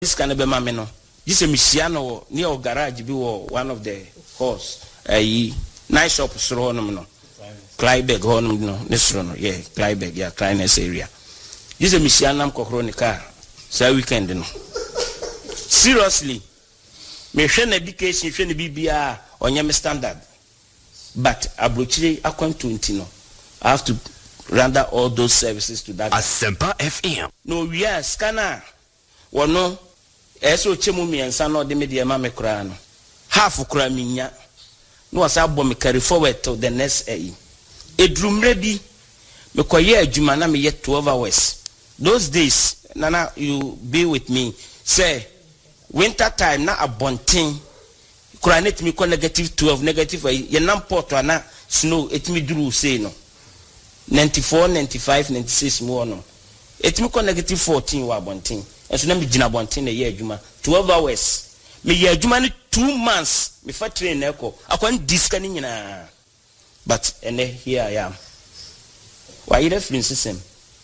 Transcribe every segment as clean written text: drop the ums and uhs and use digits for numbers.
this can be mameno. This is Michiano near garage be one of the horse. Nice shop no. Clyberg honum no nesrono. Yeah, Clyberg, yeah, Kleines area. This is Michianam Cochronica. So weekend no. Seriously. Me share education, share BBR on your standard. But abrochire akwan 20 no. I have to render all those services to that. Asempa FM. No, we are scanner. Wono eso chemu miensa no de media ma me kura no. Half kura minya. No asa bɔ me carry forward to the next A. Edrumre bi me koye adwuma na me yet 12 hours. Those days, Nana, you be with me. Say winter time na abonten. Kura net me ko negative 12 negative ye nam port na snow et me duru say no. 94, 95, 96 more no. Et me ko negative 14 wa abonten. Enso na me gina abonten na ye adwuma 12 hours. Me ye adwuma ni 2 months. Me fa train na ko. Akwan diska ni nyina. But here I am. Why you reference system?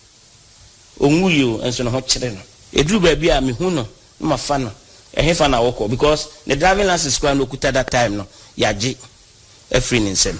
Onwuyo enso no ho kire no. Edru ba bia me hu no, ma fa no. Ehefa na woko because the driving license kwa no kuta that time no. Yaje efri nsem.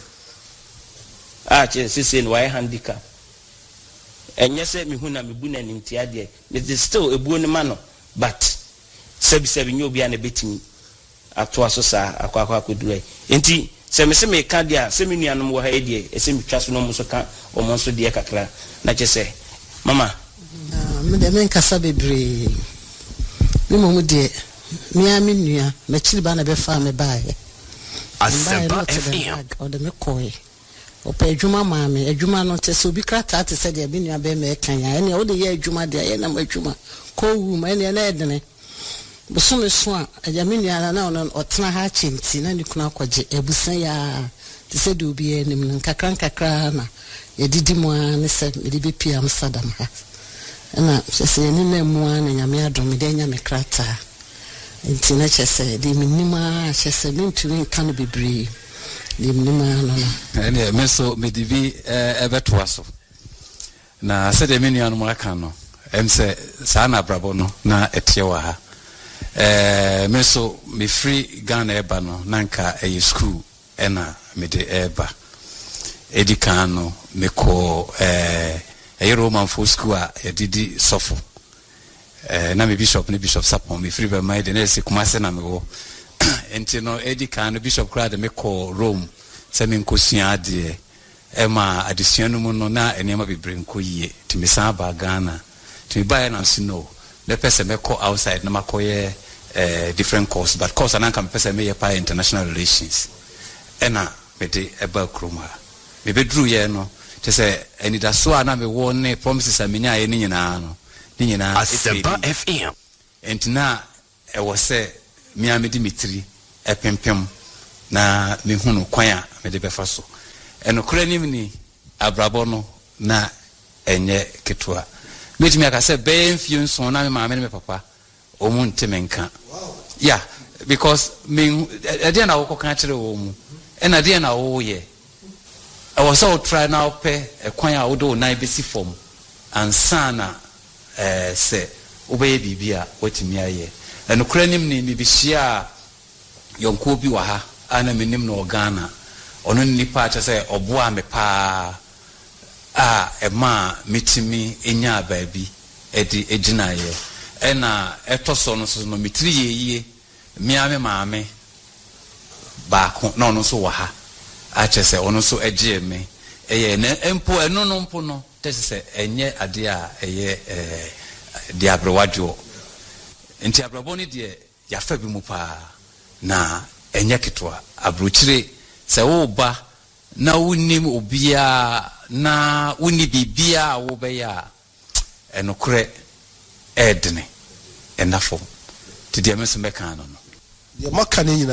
Che sisi no why handicap. Enye se me hu na me bu na nimti ade. It is still ebuo ni ma no, but sebi nyobi a na betimi ato aso sa akwa kodure. Enti se me ka dia se me nuanom wo ha edie ese me twa so no mo so ka o mo so die kakra na che se mama me de men kasa bebre me mo de me a me nua me chiri ba na be fa me bae Asempa FM o de me koi o pe adwuma ma me adwuma no te so bi krata te se de be nua be me kan ya ene o de ye adwuma de ye na ma adwuma ko wu ma ene na edene Busome so a ajamini ala na ono otena ha chinti na nikuna akwaje ebusan ya te se de obi enim nkakra na yedidi mu an se mede be pia Amsterdam ha na se ni na mu an nyame adom de nyame krata nti na chese de minima chese ntumi kan bebre de minima no ene meso mede bi ebeto aso na se de menu anu aka no emse sa na brabo no na etiewa ha meso me free Ghana eba no nanka e school ena me de eba edikano me ko Roman for school a edidi sofo na me bishop sapon me free be my de na se kuma se na me wo enti no edikano bishop crowd me ko Rome se me nkosua ade ema adesua no mu no na enema bebre nko yie ti me san ba Ghana ti buy na snow the person me call outside na makoye different course but course ananka me person me ye pa international relations ena me de eba kroma me bedru ye no te say enida so ana me won promises amenya ye ni nyina no ni nyina Asempa FM entina e wo se me a me Dimitri epempem na me hunu kwan a me de befa so eno kora nim ni abrabo no na enye ketwa metimi aka se ben fiun so na me ma me papa o mu ntemenka yeah because me ade na wo kan kire wo mu e na de na wo ye I was all try now pe e kwan a wo do na besi form ansana se obeye bibia watimi aye eno kura nim ni bibihia yonko bi wa ha ana menim no Ghana ono nipa acha se oboa me pa ema mitimi enya baabi edi ejinaye ena etoso no so no mitri yeye miame maame baako na ono so wa ha acha se ono so eje me eye na empo eno no mpo no tese se enye ade a eye de abrewadwo enti abraboni de ya fa bi mu pa na enye ketwa abrochire se wo ba na wunim obia na wuni bibia wo be ya enokre edne enafo ti de meso meka no ye makane nyina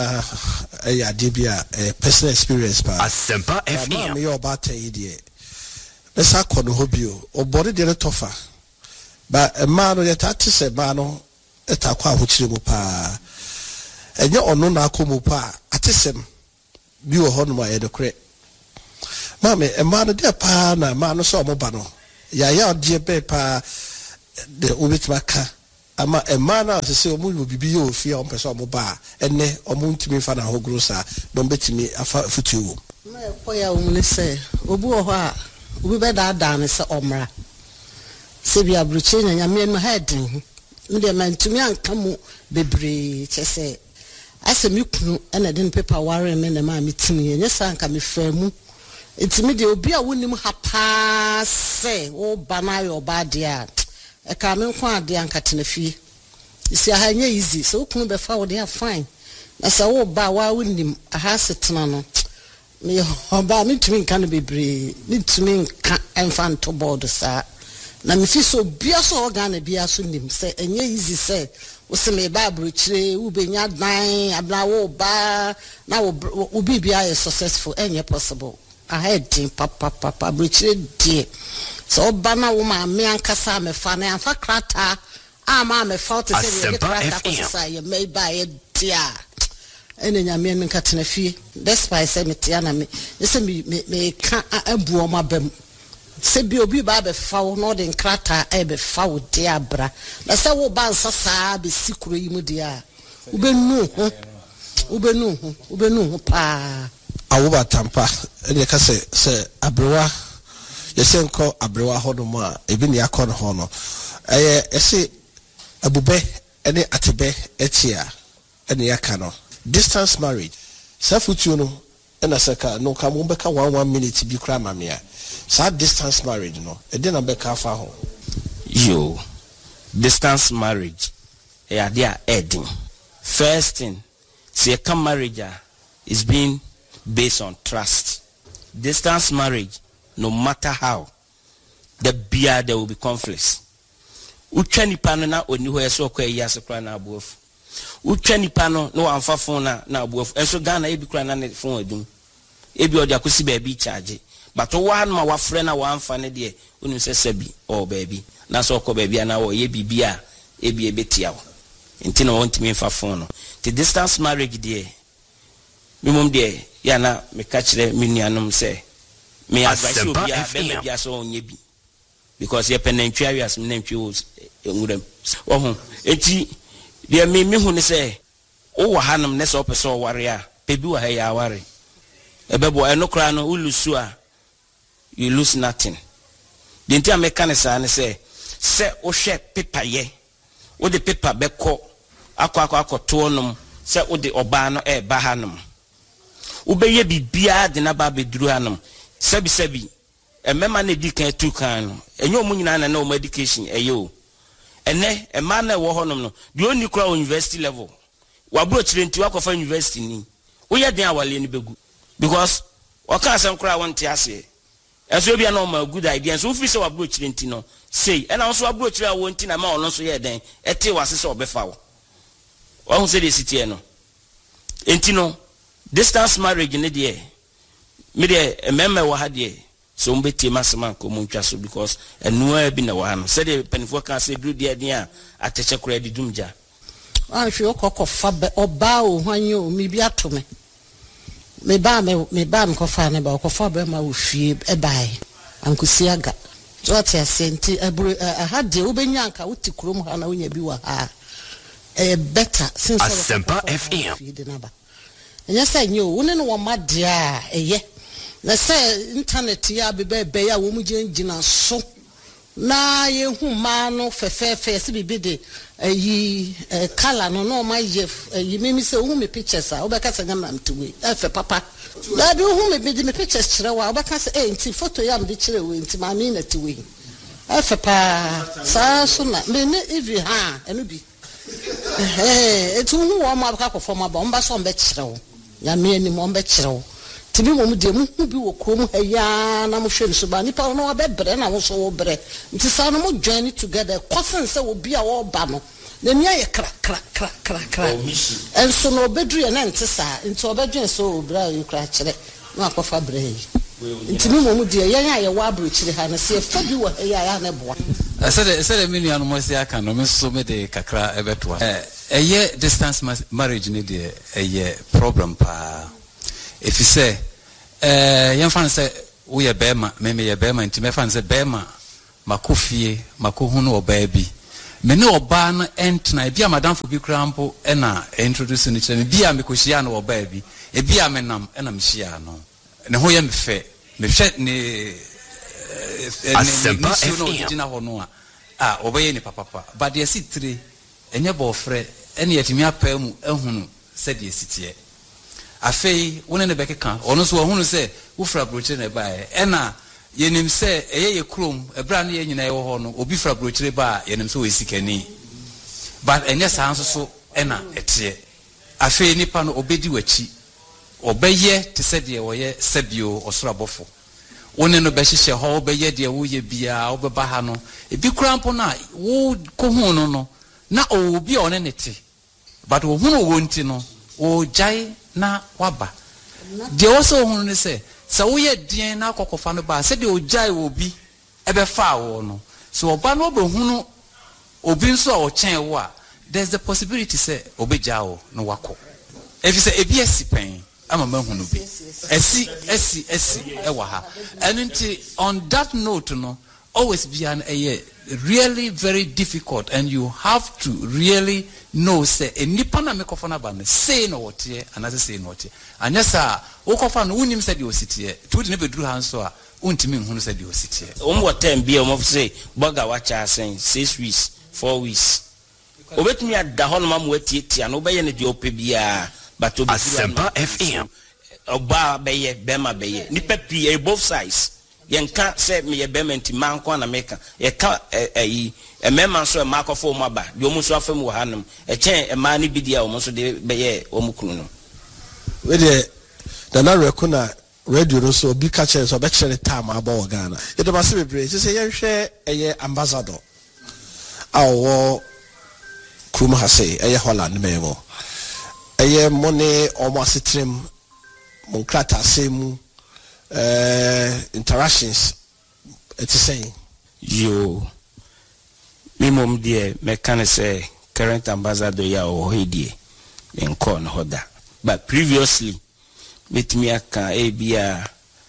ya de bia personal experience pa Asempa FM me yo ba ta yide besa kono hobio obore de tofa ba ma no ye ta tse ba no eta kwa ahochire mu pa enye ono na akomu pa atesem bi wo hono ma ye de kre mame ma no de pa na ma no so mo ba no ya de be pa de obitima ka ama ema na se omu bibi yo fie o pese omu ba enne omu ntimi fa na hogro sa no betimi afa futuo na ekoya omune se obu ho a obi be da ne se omra se bia bruche nya nyame no heading me de man tumi anka mu bebre chese ase me kunu ena den paper ware me na ma metimi nya sa anka me famu etimi de obi a wonim ha pa se wo bana yo ba dia e ka me nko ade anka tenafie isi ha nya easy so kunu be fa wo de fine na sa wo ba wa wonim aha setena no me oba me tumi nka no bebre me tumi nka enfanto board sa na me fi so bia so organ bia so nim se enye easy se wo se me ba brochire wo benya dan abla wo ba na wo bibia is successful enye possible ahead papa brochire die so ba na wo ma me ankasa me fa na anfa krata ama me fa to se me krata ko sa ye me ba ye dia ene nyame me nkatena fie despite say me tia na me se me ka abu o ma bam se bi obi ba be fawo no de nkrata e be fawo de abra na se wo ba nsasa be sikuro yi mu de a ubenu ho pa awoba tampa ene ka se abrewa yesenko abrewa hodo mu a ebi ne akọ no ho no ese abube ene atebe etia ene yaka no distance marriage safutu no ena seka no ka mo beka 1 minute bi kra mamia sa distance marriage no e dey na beka fa ho yo distance marriage they are adding first thing say come marriage is being based on trust. Distance marriage, no matter how there will be conflicts. Uchani pano na oni ho eso kwa yase kra na abuofu uchani pano no amfa phone na abuofu enso Ghana ebi kra na phone adum ebi odi akosi ba bi charge but one ma wa frɛ na wa amfa ne de onim sɛ sabi o baby na so ko baby na wo ye bibia ebi ebetia wo enti na won't me fa phone no the distance marriage de mimum de ya na me ka kire me nuanom sɛ me advice obi a be bia so onye bi because ye penantwi awias me nantwi wo nguram wo enti de me hu ne sɛ wo wa hanam ne sɛ opese o ware a pebi wa ha ya ware ebebo eno kra no ulusu a you lose nothing. The entire mechanism say o hwe paper ye o de paper beko akwa to onum say o de oba no e ba hanum wo be ye bibia de na ba beduru hanum sebi emema na di kan tu kan no enyo omu nyina na o education eyo ene ema na wo honum no the only kra o university level wa bro chire nti wakofa university ni wo ye den awale ni begu because waka asem kra wonte ase eso bia no ma good idea so fi se wa bro chire nti no say and also wa bro chire a wonti na ma ono so ye den ete wase se obefa wo won say the city no enti no distance marriage ne de me de emema wa ha de so mbeti masema ko muntwa so because enua bi na wa no say the penifo kan say dru de den a ateche kra di dumja an fi okokofa be oba o hwan o mi bi atome me ba ko fa ne ba ko fa be ma wo fie e bai ankusi aga so tia senti ebru ha de wo benya anka wo tikrom ha na wonya bi wa ha better since Asempa FM enya say nyo wo ne no wo ma de a eye na say internet ya be ya wo mu gina so na ye hu ma no fefe se bibi de yi color no ma ye yi me say hu me pictures a obeka say nyam mtuwe efe papa da bi hu me bi me pictures kire wa obeka say nti photo ya me de kire we nti ma mi na tiwe efe pa sa so na me ne evi ha enu bi etu hu wo ma ka ko forma ba mba so mbe kire wo ya me ani mo mbe kire wo tibi mo de mu bi wo krom ha ya na mo hwe nso ba nipa no wa bebre na wo so wo bre nti sa no mo join together kwasen se wo bia wo ba no na nia ye kra enso no bedru ye na nti sa nti obedwen so obra ye kra kire na akofa bre yi nti mi mo de ye ya ye wa abro kire ha na se fa bi wo ha ya na boa ese me nua no mo se aka no me so me de kakra ebeto eye distance marriage ne de eye problem pa if you say yan fan say we ye bema me ye bema nti me fan say bema makofie makohunu oba bi me ne oba no entna bia madam fo bi krampo na introduce ni kyerɛ me bia me kohyia no oba bi bia me nam na me hyia no ne ho yɛ me fɛ me hwɛ ne Asempa no FM. gyina hɔ no a obɛyɛ ni papa but yɛ sitire enye bɔfrɛ ɛne yɛtumi apɛ mu ehunu sɛ de sitie afei wone ne bɛkeka ɔno so ɔhunu sɛ wofra brochire na bae ɛna yenim sɛ ɛyɛ yɛ krom ɛbra no yɛ nyina ɛwɔ hɔ no obi fra brochire ba yenim sɛ wɔsikani but ɛnyɛ saa nso so ɛna ɛteɛ afei nipa no obedi wachi ɔbɛyɛ te sɛ deɛ wɔyɛ sɛbio ɔsoro abɔfo wone no bɛhyehyɛ hɔ ɔbɛyɛ deɛ woyɛ bia ɔbɛba ha no ebi krampo na wo kohun no na obi a ɔne ne te but ohunu wo nti no o jai na waba de also ohunu ne se woyɛ den na akɔkɔfa no ba se de o jai obi ɛbɛfa wo no so oba no obehunu obi nso a ɔkyɛn wo a there's the possibility say obegya wo no wakɔ efi sɛ ebi asipen ama mahunu bi esi ɛwɔ ha and nti on that note no always be an really very difficult and you have to really know say enipa na mekofa na ba me say no wote anase say no wote anya sa wokofa no unim say de ositie to de ne beduru ha nso a untimi nhunu say de ositie time bi o say boga wacha asen 6 weeks 4 weeks obetumi ada ho no ma mo atietia no obeye ne de opebia but Asempa FM. Oba beye bema beye nipa pi both sides yenka se me ye bema nti manko na meka ye ka emema so e makofo mo aba de omu so afam wo hanum e chen e ma ni bidia omu so de beye omu kunu no we de na reku na radio no so bi ka chen so be chere time aba Ghana ye de ba se bebre se ye hwe eye ambassador awo krum ha se eye Holland memo eye money almost trim monkrata semu interactions it's saying yo mimom die me can say current ambassador ya o hedie en kon hoda but previously with me aka ebia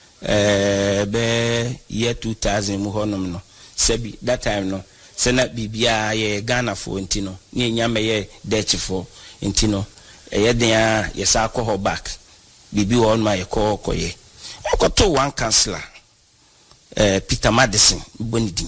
be year 2000 mu honom no sebi that time no sena bibia ye Ghana for ntino ni nyame ye Dutch for ntino ye den a ye sa akọ back bibi won ma ye koye okoto one counselor Peter Madison Bonidin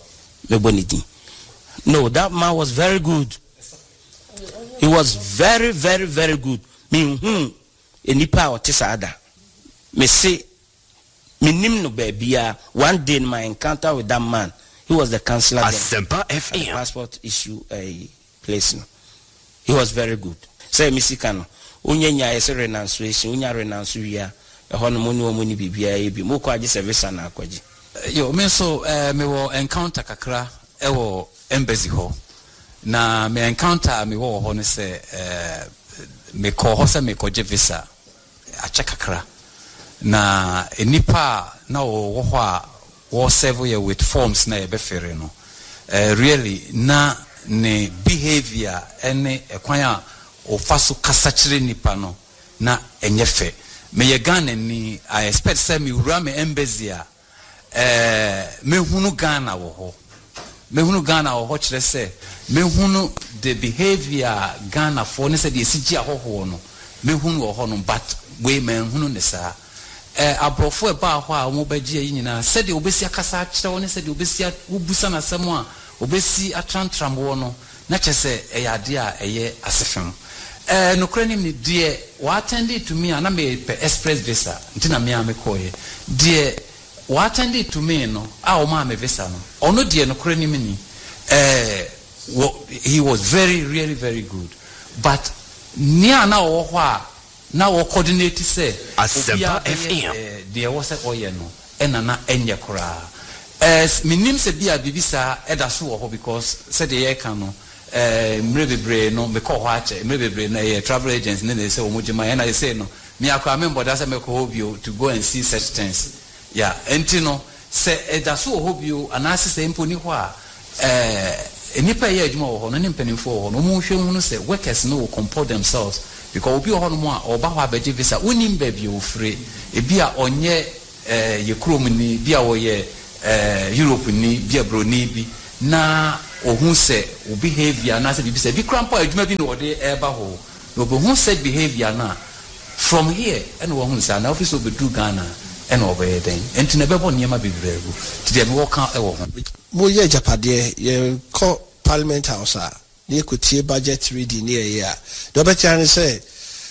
no that man was very good. He was very very very good. Me enipa o tisada me say minim no babia one day in my encounter with that man he was the counselor Asempa FM. passport issue place no. He was very good. Say misika no onyanya ese renunciation onya renounce wia ehono mo ni o mo ni bibia e bi mo ko age service na akwaji yo me so me wo encounter kakra e wo embassy ho na me encounter me wo ho no se me ko ho se me ko je visa acha kakra na enipa na wo ho a wo serve you with forms na e be fere no really na ne behavior ene ekwan a ofaso kasa kire nipa no na enyefe me ye Ghana ni I expect say me wura me embassy a me hunu Ghana wo ho kire say me hunu the behavior Ghana for ne say de sigi ahoho no me hunu wo ho no but we me hunu ne sa abrofo e ba ho a mo bagie yi nyina say de obesi akasa kire wo ne say de obesi obusa na sam a obesi atrantram wo no na chese eyade a eye asefem no kranim ni de wa attend to me na me pe express visa ntina me amekoye de wa attend to me no a o ma me visa no ono de no kranim ni he was very really very good but nia na wo ho a na wo coordinate say Asempa FM de wo say oye no na enye kora minim se bia bibisa eda so wo because said the year no mrebebre no me ko ho ache mrebebre na travel agents ne say omojima na they say no me akwa member da say me ko hobio to go and see such things yeah enti no say eda so hobio anase say imponi ho a enipa ye adwuma wo ho no ne mpanimfo wo ho no mo hwe hu no say workers no will comport themselves because obi ho no mo a oba ho abaje visa onim ba bi ofre e bia onye ye krom ni bia wo ye Europe ni bia broni bi na who say behavior na say be say be crampo adwuma bi no de eba ho no be who said behavior na from here and who say na office obedu Ghana and obey then enti na bebo niam be bregu ti dem wo kan e wo ho mo ye japade ye call parliament house a ne ekotie budget reading ne ye a do be chan say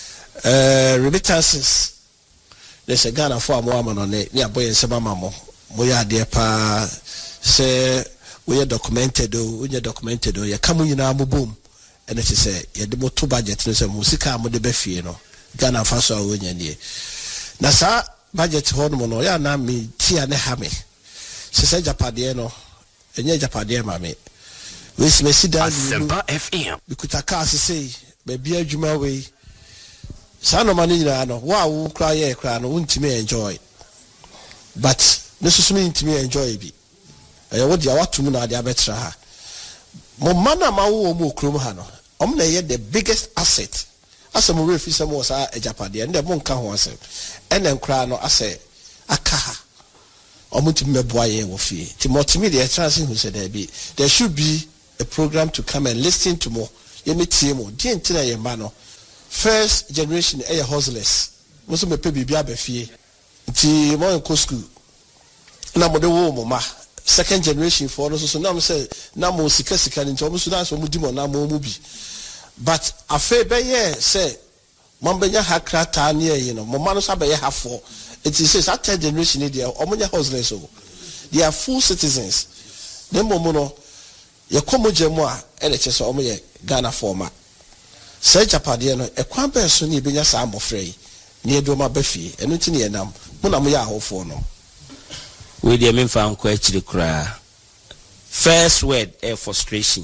remittances there's a Ghana for mo amano ne aboye nsema mamo mo ya de pa say we are documented o ya kamu nyina mo bom ene se say ye de mo to budget no say mo sika mo de be fie no Ghana fa so awo nya ne na sa budget ho no no ya na me tia ne ha me se say japade no enye japade ma me we si dan Asempa FM bikuta ka se say be bia adwuma we sa no mani nyina no wa wo kra ye kra no untimi enjoy but ne so me ntimi enjoy bi what dia watum na dia betra ha mo mana ma wo mo krom ha no na ye the biggest asset asem we fi sem was ejapade and mo nka ho asem ene nkra no ase aka ha ntimi meboa ye wo fie ti motimi de chance hu se there should be a program to come and listen to more ye metie mo di ntina ye ma no first generation e hustlers mo so me pe bibia ba fie ti mo en ko school na mo de wo mo ma second generation for no so na say na mo sika ni nto mo so na so mo di mo na mo bi but afa be ye say mo benya hakrata na ye no mo ma no so be ye hafo it is say third generation dey o mo nya hustlers so they are full citizens dem mo no ye komo jemu a ele che so o mo ye Ghana forma say japade no e kwan be so ni benya sa amofra yi ni edo ma ba fie eno ti ni enam mo na mo ya ahofo no we dey mean fa anko achiri kra first word frustration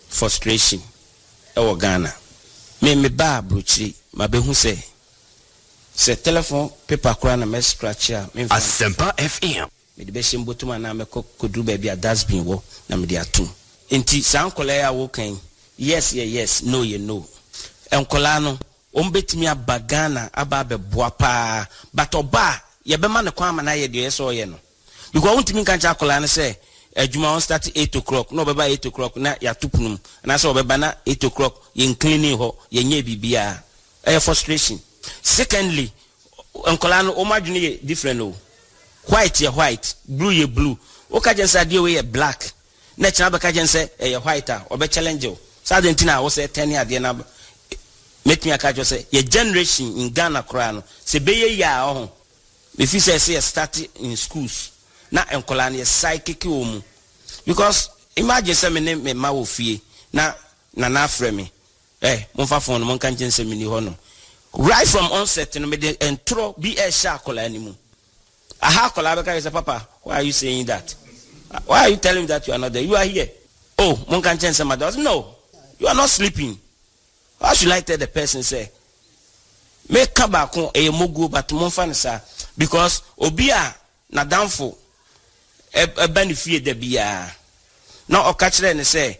e wo Ghana me ba brochi ma be hu say telephone paper kra na me scratch a me Asempa FM me de be shembotuma na me kodru ba bia dustbin wo na me de atum enti sankola ya wo kan yes no no enkola no ombetimi abagana aba be boa pa but oba ye be ma ne kwa ma na ye de so ye no because untimi kan cha kola ne say adwuma on start 8 o'clock no be ba 8 o'clock na ya tupunum na say obeba na 8 o'clock ye cleaning ho ye nya bibia frustration. Secondly enkola no o madwene ye different o white ye white blue ye blue o ka jensa de we ye black na cha ba ka jensa ye white a obe challenge o sadentina wo say 10 ade na make me akajo say your generation in Ghana kra no se be ye ya ho me fi say start in schools na enkola na psychic wo mu because imagine say me ma wo fie na afre me mo fa phone mo kan jense me ni ho no right from onset no me de entro be a shakola animu aha kola be ka say papa why are you saying that, why are you telling me that you are not there, you are here, oh mo kan jense my daughter, no you are not sleeping. How should I tell the person say make come back on a mogu but monfanisa because obia na downfall a benefit de bia now o catch them and say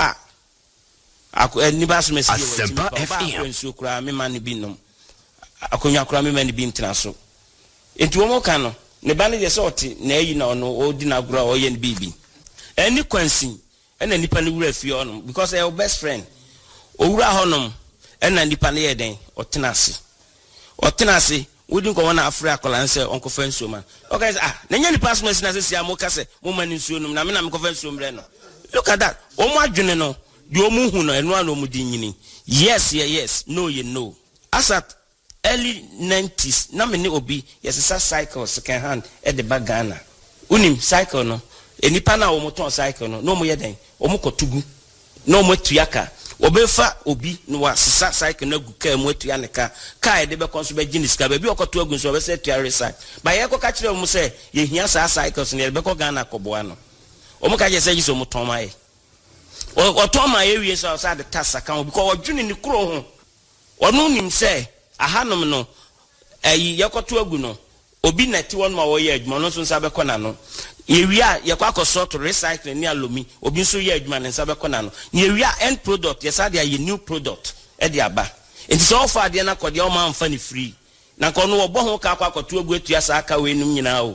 nibas me Asempa FM so kra me man bi nom akonya kra me man bi ntina so enti wo mo kan no ne ba ne say oti na yi na ono odi na gura o ye ne bibi any kwansi ena nipa ne wura fie ono because your best friend owura honom ena nipa ne ye den otenase wodi nko wona afra akola nse onko fa nsuo man okay na nya nipa asoma sina se mo ka se mo mani nsuo num na me na me ko fa nsuo mre no look at that o mo adwene no de o mu hu no eno ano mu di nyini yes no you know as at early 90s na me ne obi yes cycle second hand at the Ghana unim cycle no enipa na o mo ton cycle no mo ye den o mo kotugu no mo tuaka obefa obi no wa sisa cycle na guka mu atua ne ka de be konso be giniska be bi okoto agun so be se tua research ba ye ko ka kire mu se ye hia sa cycles ne be ko Ghana koboa no o mo ka je se ji so mo ton mai o ton mai ewie so sa de tasa kan because odwene ni kuro ho onu nim se ahanom no ye koto agun no obi na ti won ma wo ye adwuma no so nsa be kona no yewia ye kwa koso to recycle ni alomi obi nso ye adwuma ne nsa be kona no yewia end product ye sa de ye new product e de aba enti so far de na kode o ma mfa ni free na ko no obo ho ka kwa koto agu atua sa aka we num nyina o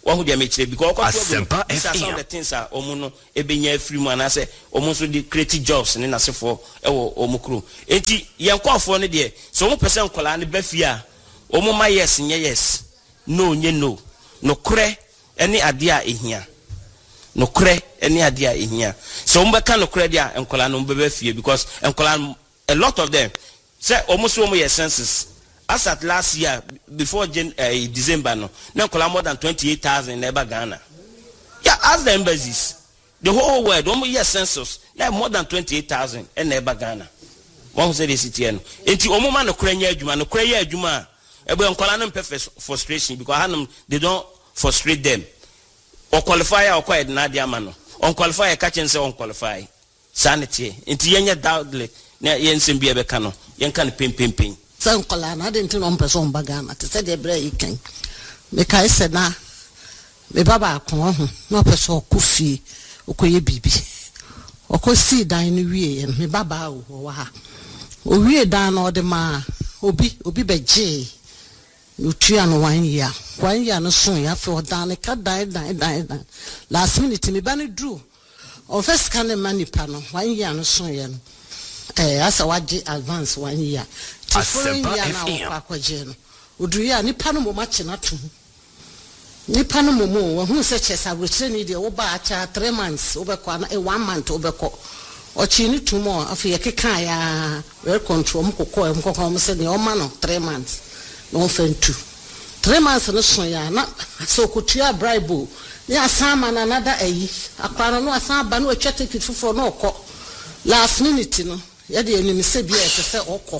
who they make because Asempa some of the things are omuno ebenya free man I say omuso di create jobs ne na sefo ewo omukru enti yenkofo ne de so mo person kola ne ba fia omo ma yes nye yes no nye no no kre eni ade a ehia no kre eni ade a ehia so mo beka no kre dia enkola no ba fie because enkola a lot of them say omuso omo yes census as at last year before December no enkola more than 28,000 in Ghana. Yeah, ask the embassies. The whole world, almost year census, there more than 28,000 in Ghana. One who said this city, and into Omoma no Krenya Juma, no Krenya Juma, everyone calling them frustration because they don't frustrate them. Or qualify or quiet Nadia Mano. On qualify, catch and say on qualify. Sanity. Into Yenya doubtly, Yensen be a becano, Yankan ping. San kola na de nti no person bagana te se de bra yikan me kai se na me baba akon ho no person okufie okoye bibi okosi dan no wie me baba wo wa ha o wie dan no de ma obi beje no tua no 1 year no so ya fe dan ka dan last minute me ba ne dru o first can money pa no 1 year no so ye no asa waje advance 1 year Asempa FM. Uduya nipa no moma chena to. Nipa no momo wo hu se chesa wotre ni de wo ba acha 3 months obekọ na 1 month obekọ. Ochi ni tumo afi ye keka ya well control mkokọ mo se ne o ma no 3 months. No fentu. 3 months no so ya na so kotua bribe. Ni asama na nada ayi. Akwara no asaba na otwa ticket fufo no okọ. Last minute no ye de enim se bia se okọ.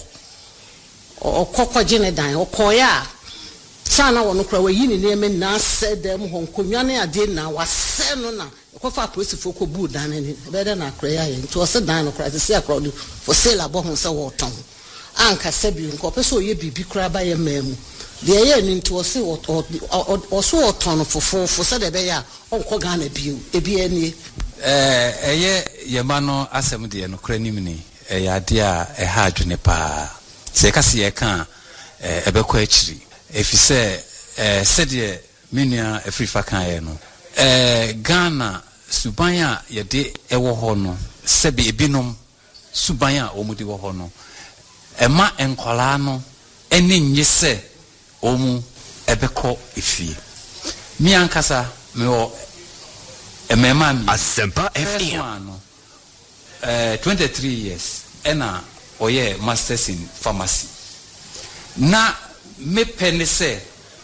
Okoko jene dan okoya sana wono kra wayi ni neme na sedem ho nkonwane ade na wase no na kofa police foko bu dan ni be de na kra ya ye nto se dan no kra se akra do for sale abo ho se wo ton anka se bi nko pe so ye bibi kra ba ye mamu de ye ni nto se o so ton fofo se de be ya onko Ghana bi ebi ani eye ye ma no asem de no kra nim ni ya ade a ha adwene pa se kasi ye kan ebekọ akiri efise sede menua afrifa kan ye no Ghana suban a ye de ewo ho no sebe ebinom suban a omudi wo ho no ema enkola no eni nyese omu ebekọ efie mi ankasa me o emema mi Asempa FM 23 years ena oye masters in pharmacy na me penise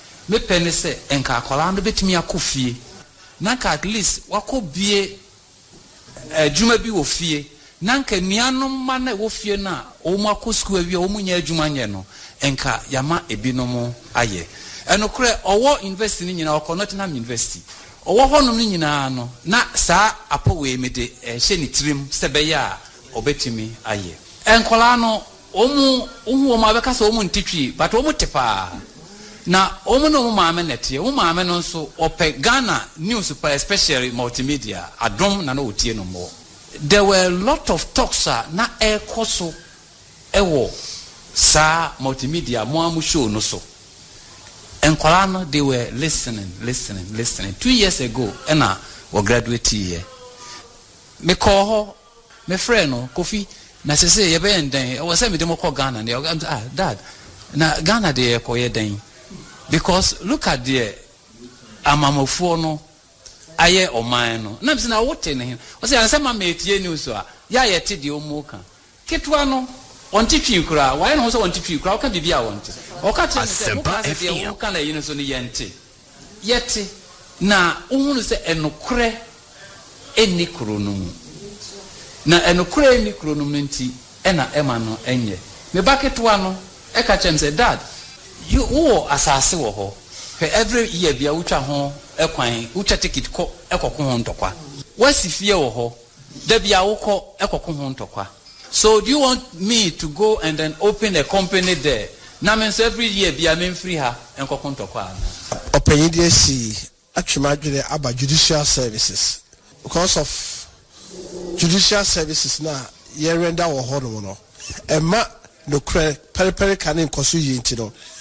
enka akola no betimi akofie na ka at least wakobie adwuma bi wo fie na nka nuanom ma na wo fie na o mu akosku awie o mu nya adwuma nye no enka yama ebinom aye enokre owo university ni nyina okọ Nottingham University owo honom ni nyina no na saa apowe mede hye ni trim sebe ya obetimi aye enkola no omu uhu ma beka so omu ntitwi but omu tepa na omu no maame nete omu maame no so ope Ghana news super especially multimedia adom na no otie no mo there were a lot of talks na ekoso ewo sa multimedia mo amu show no so enkola no they were listening 2 years ago na we graduate here me call ho me friend no Kofi na sese ye be nden o se me dem ko Ghana ne dad na Ghana de ko ye den because look at the amamofo no aye oman no na bi na wote ne o se ansa ma metie news a ya ye te de omuka ketwa no onti twi kura why no so onti twi kura o ka bibia wonte o ka te se mo ka se o ka na yin so ne yente yete na ohunu se enokre eni kronom na enokre eni kronom nti ena ema no enye me baketwa no e ka chem say dad you wo asase wo ho every year bia wutwa ho ekwan wutwa ticket ko ekoko ho ntokwa wasifie wo ho da bia wokọ ekoko ho ntokwa so do you want me to go and then open a company there na men so every year bia men free ha enkoko ntokwa open the see actually about judicial services because of judicial services na ye render wo ho no ema no kre periperi kanin koso yi nti no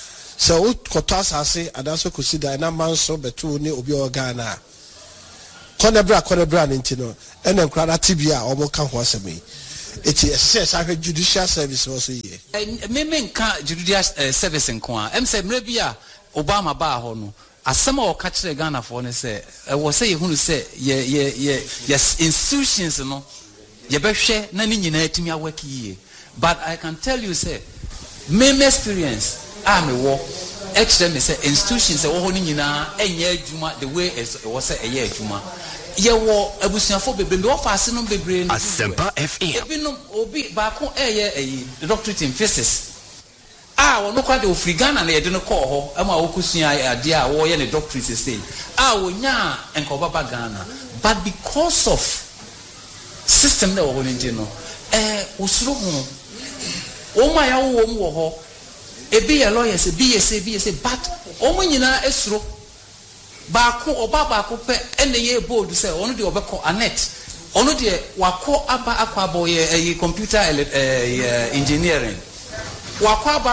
So Kotas and also consider an amanso between Obi Organa. Conebra Nintino, and then Crana Tibia or Mokan Wasami. It is a judicial service also here. Memen ka judicial service in Kwa. Say maybe Obama Bahono. As some of catch the Ghana for say, I was saying who say, yes, institutions, no, you better share none in it to me work here. But I can tell you, say, my experience, I'm a war. Extra me say institutions, all in a year Juma, the way it was a year Juma. You war a bushing for the brain, or fasten on the brain. Asempa FM. Obi back on a doctorate in physics. No quite of Frigana and they didn't call her. I'm a Okusia, dear, or any doctorate say. Nya and Kobaba Ghana. But because of system that we're in general, Usro, oh my own war, a be a lawyer, a BSA, but Omunina Esro, Baku or Baba, and the year board to say, only the Obako Annette, only the Wako Abba Aquabo, a computer engineering. Wakwa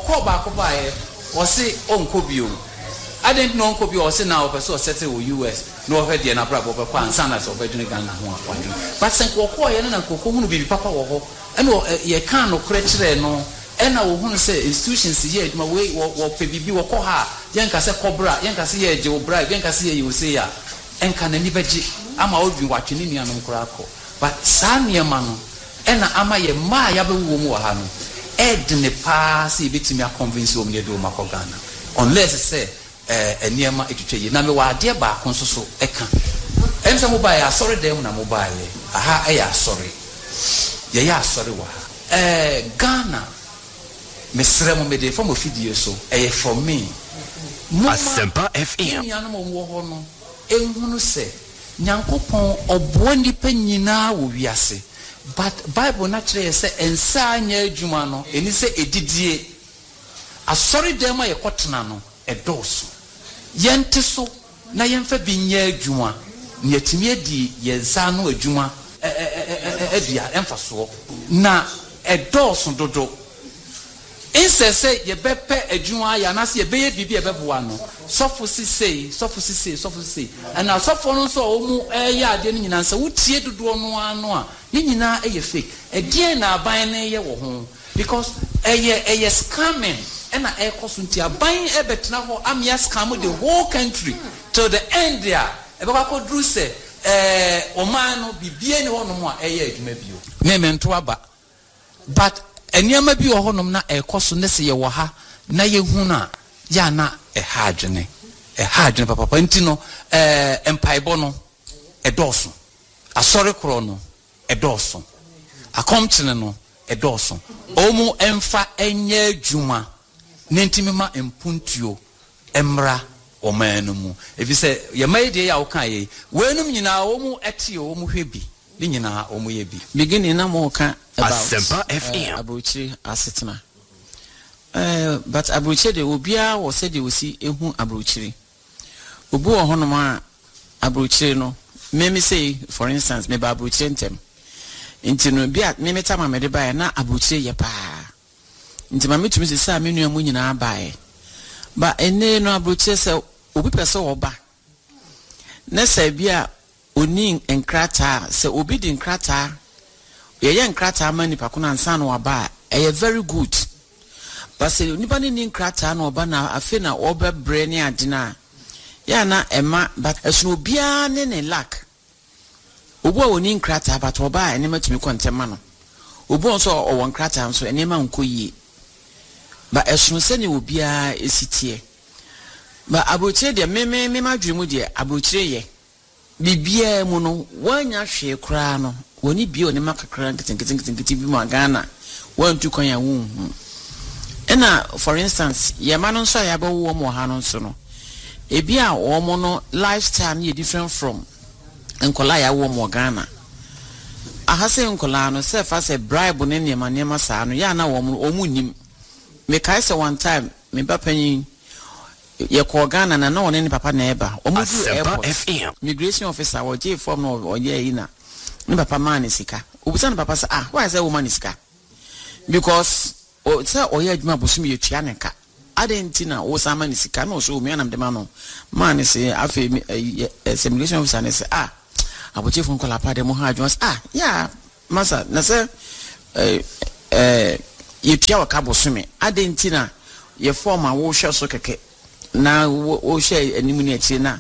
was say on Kobio. I didn't know Kobio or say now, but so settle US, no head and a bravo of Kwan Sanas of Virginia. But St. Wako and Coco be Papa or ye can't no credit no. And I will say institutions yet my way or PBB or Koha, Yanka say Cobra, Yanka see Joe Bride, Yanka see you say ya, and can anybody. I'm out be watching in Yanum Craco. But Sanya Mano, and am I a Maya Hano. Ed ne pass bit me a convince you me do Makogana. Unless say a near my education. Now, me dear back on so eka. And some mobile, sorry, them na mobile. Aha, sorry. Yeah, sorry, wa. Ghana, Miss Remo made from a video so, for me. Asempa FM. Animal wohono, who say, Nyankopon or Bondi Penina will be assay. But Bible naturally say ensanya jumano eni say edidie asori dem aye kwotena no edoso yente so na yemfa binya adwuma na yetimi adi yensa no adwuma edia emfaso na edoso dodo insese ye bepe adwuma ya na se ye beye bibi e beboa no sofo sisei and na sofo no so omu ya ade no nyina nsa wutie dodo no ano a ni nyina eye fake edie na aban na ye wo ho because eye scamming and na e koso nti aban e betena ho am ya scam the whole country to the end there e ba ko dru se oman no bibie ne ho no mo a eye adwuma bio me mento aba but eniama bi wo ho no na e koso ne se ye wo ha na ye hu na ya na e hadwene papa nti no empaibo no edoso asori kro no edoso akomtene no edoso omu emfa enye adwuma nentimi empuntuo emra omanu mu ebi se ye maide ya woka ye wenum nyina omu ete omu hwebi ni nyina omu ye bi beginning na mo ka about Asempa FM abuchi asetena but abuchi de obia wo se de osi ehu abuchi obu wo hono ma abuchi no me say for instance me ba abuchi ntem nti no bia me meta ma me de ba na abuchi ye pa nti ma metumi se sa me nua mu nyina ba ba ene no abuchi se obi pese wo ba na se bia oni enkrata se obi di enkrata ye enkrata ma nipa ko na nsa no aba e very good but se nipa ni enkrata na oba na afi na oba bre ni adina ya na ema but esuno bia ne lack obu a woni enkrata but oba ene matumi kontema no obu nso o won enkrata nso ene ma nkoyi ba esuno se ne obia esitie ba abuchire de me madwemu de abuchire ye bibia mu no wanya hwe kra no woni bia oni makakra nkitinkitinkitinki bi mu Ghana wantu kwan ya wu ena for instance ye ma no nso ya ba wo mo ha no nso no ebia wo mo no lifestyle ye different from nkola ya wo mo Ghana ahase nkola no se fa se bribe ne nema saa no ya na wo mo omunim me kai se one time me ba panyin ye ko Ghana na no ne papa na eba omudu airport immigration officer wo je form no oye yi na ne papa man sika obusa na papa say why say woman sika because o say oye adwuma bosum ye tua ne ka adentina wo sama ni sika no so me anam de ma no man say afi simulation officer ne say aboche fun kola pa de mo ha adwon yeah masa na say ye tua wakabo some adentina ye form a wo hwe so keke na wo hwe animu ni achi na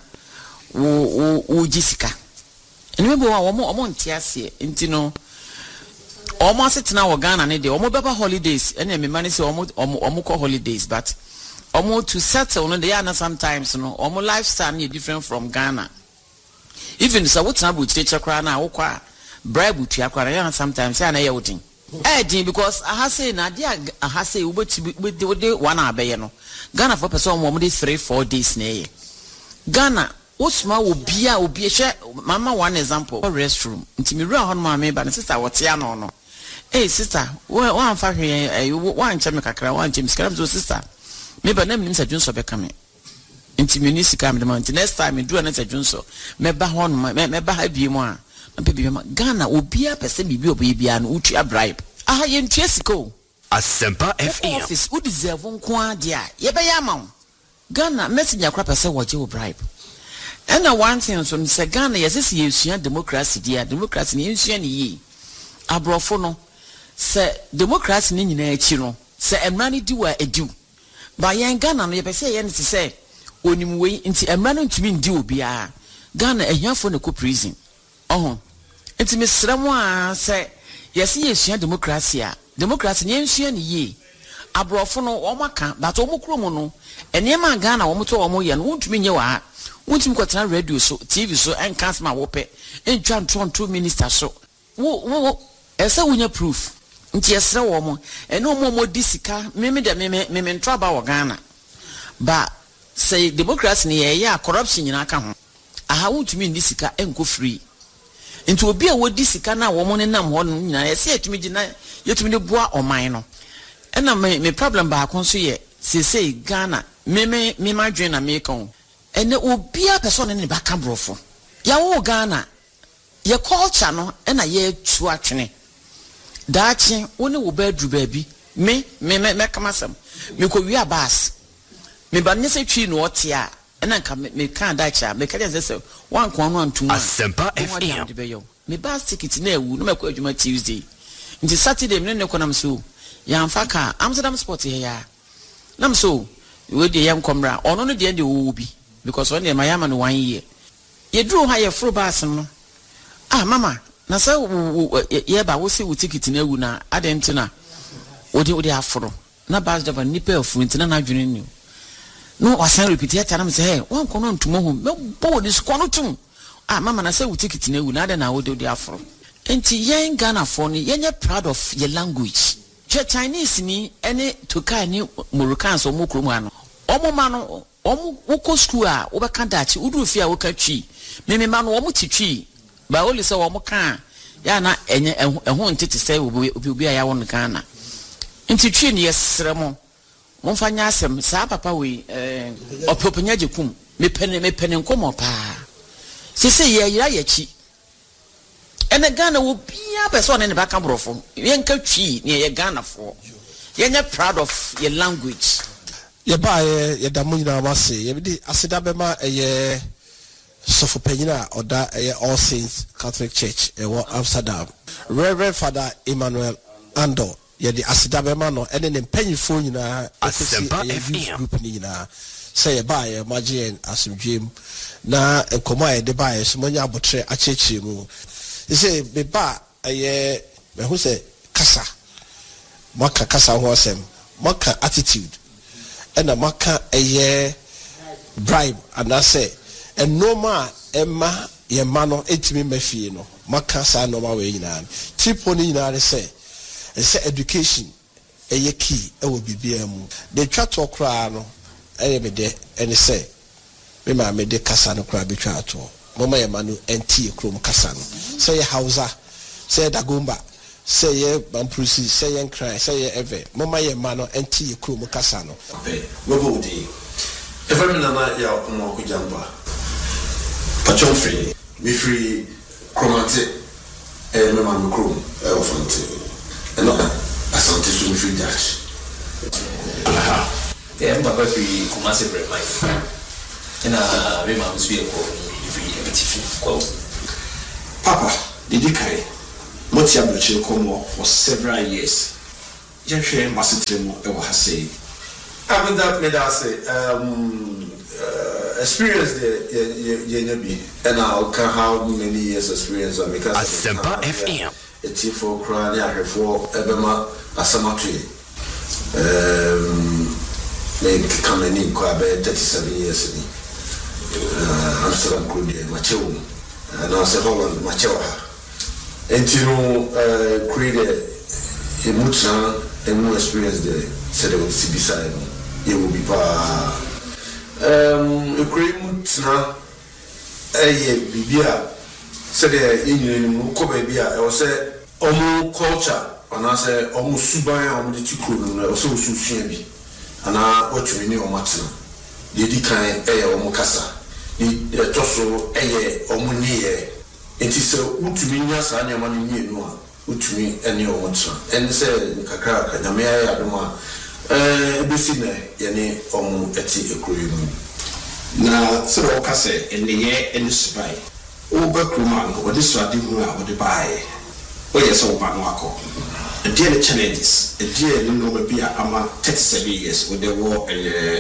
wo jisika eni mebo wa omo ntiase ntino omo asetena wo Ghana ne de omo beba holidays ene me mani say omo call holidays but omo to settle no they are sometimes no omo lifestyle is different from Ghana. Even so what na bu cheche kra na wo kwa bribe tu akra na sometimes ya na ye wodin because I say na dia I say we de one abeye no Ghana for person omo de 3-4 days na ye Ghana Osma obi she mama one example restroom ntimi ru ahon ma me ba ne sister wote ya no hey sister one fa hwe one cheme kakra one cheme skram so sister me ba na mnim sa dwunso be kame ntimi ni sika me de next time me do na sa dwunso me ba hon me ba ha bi mu a na pe bi ma Ghana obi a pese bibi obi bia no utu bribe ye ntua siko Asempa FM office u deserve nko ade a ye be ya ma Ghana messenger kra pese wo je bribe. And one thing so say Ghana yes ye democracy dia democracy ni ensua ni yi abrofo no say democracy ni nyina achi no say emra ni di wa edu ba yen Ghana no ye pese ye ne say onim we nti emra no ntumi ndi obi a Ghana ehiafo ne ko prison nti mesramo a say yes ye sua democracy a democracy ni ensua ni yi abrofo no o maka but o mukro mu no enema Ghana wo mto wo ye no ntumi nye wa wontim kwatena radio so TV so and councilman wope entwa ntonto minister so wo esa wunya proof nti esre wo mo ene mo disika meme de meme ntwa ba wo Ghana ba say democracy ne ye corruption nyina aka ho aha wontumi disika enko free nti obi a wo disika na wo mo ne nam ho no nyina ese etumi gina yetumi de boa oman no ena me problem ba akon so ye say Ghana meme madwen na me kan ene obi a person ne ba ka brofo ya wo Ghana ye culture no ena ye tu atwene daachi woni wo ba dru ba bi me kama sam me ko wi abas me ba ne se twi no ote a ena nka me kan daachi a me ka dey say wan kon no antum Asempa FM me ba ticket na ewu no me ko adwuma Tuesday nti Saturday me ne ko nam so ya amfa ka Amsterdam sport here ya nam so we dey yam komra ono no dey wo bi because when my yama no 1 year ye drew higher fro bass no mama na say ye ba wo say wo ticket na ewu na adent na odi afro na bass driver nipa afu ntina na adwene ni no wasan repeat ya tana me say hey wan kono ntumo ho me bo dis kono tum mama na say wo ticket na ewu na ade na odi afro enti yen Ghana for ni yenye proud of your language Chinese ni ene toka ni Moroccan so mo kromu ano omo ma no woko school a wo be kan dachi udu fi a wo ka twi me ma no wo mo titwi ba oli se wo mo kan ya na enye eho ntete se obi a ya won kan na ntitwi ne yesre mo fa nya asem sa papa we opopnya jekum me pene nkomo pa se ye yira ye chi ene Ghana wo bia person ne ba kan brofo ye nka twi ne ye Ghana fo ye nya proud of your language ye ba ye da mu nyina wase ye bi aseda bema ye sofo panyina oda ye All Saints Catholic Church wo Amsterdam Reverend Father Emmanuel Ando ye di aseda bema no ene ne panyifo nyina Asempa FM group ni nyina say ye ba ye magien asumdwem na enkomo ye de ba ye so monya abotre achechire mu say be ba ye me hu say kasa maka kasa ho asem maka attitude ena maka eye bribe and I say and no ma emma ye mano etimi mafie no maka sa no ma we nyina tipo ni nyina say education eye key e wo bibia mu de twa to kra no eye me de ene say me ma me de kasa no kra be twa to mama ye manu enti ekrom kasa no say ye Hausa say Dagomba say ye Bampusi say ye Nkran say ye Eve mama ye manu enti ekrom kasa no webo di every nana ya omo ko jamba patron free me free chromate me man krom ofante eno asante so me free dash Papa free Kumasi Bremai. And we must be a call. Papa, did you carry? What's your brother come for several years? Just must tell me what I say. I mean that made us say experience the and I'll can how many years experience because Asempa FM. It's for crying out for Ebema Asamatu. They come in quite 37 years ago. Amsterdam Crude, Macho, and I said Holland, Macho. And you create a mutual and more experience there, said it would see beside me. It will be a great mutual. Bibia said in Kobabia, I was say, Omo culture, and I say, Omo Subaya, Omo the Tikuru, and also Sushibi, and I what you know, Matna. The decline air Omo Casa, the Tosso air Omo near. It is a Utimias and your money near Noah, Utimi and your Matna. And say, Kakaka, Namea Adoma, Bissine, Yane Omo Eti Equilibrium. Na sɛ ɔka sɛ ɛneyɛ ɛne suban wobɛkroma no wɔde so ade hu a wɔde baeɛ woyɛ sɛ woba no akɔ ɛdeɛ ne challenges ɛdeɛ ne nɔɔma bi a ama 37 years wode wɔ